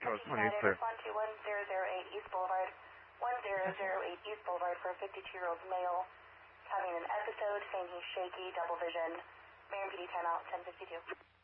was United, clear. respond to 1008 East Boulevard, 1008 East Boulevard for a 52-year-old male having an episode saying he's shaky, double vision. Marion PD timeout, 10:52.